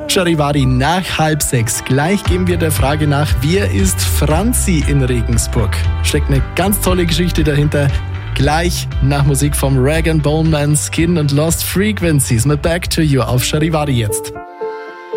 Charivari nach 5:30. Gleich gehen wir der Frage nach, wer ist Franzi in Regensburg? Steckt eine ganz tolle Geschichte dahinter. Gleich nach Musik vom Rag & Bone Man, Skin und Lost Frequencies mit Back to You auf Charivari jetzt.